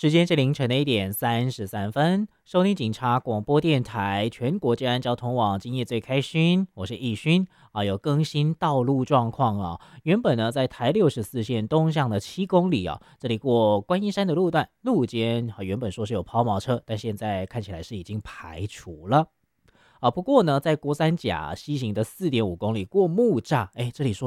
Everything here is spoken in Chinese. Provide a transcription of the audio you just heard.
时间是凌晨的1点33分，收听警察广播电台全国治安交通网，今夜最开心，我是易勋有更新道路状况原本呢在台64线东向的7公里这里过观音山的路段路肩原本说是有抛锚车，但现在看起来是已经排除了不过呢在郭三甲西行的4.5公里过木栅，这里说